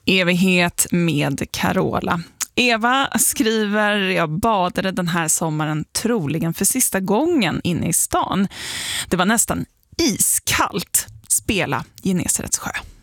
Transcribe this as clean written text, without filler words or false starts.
Evighet med Carola. Eva skriver, jag badade den här sommaren troligen för sista gången inne i stan. Det var nästan iskallt. Spela Genesarets sjö.